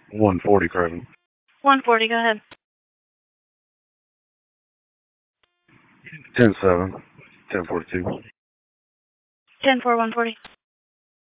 140, Craven. 140, go ahead. 10-7, 10-42. 10-4, 140.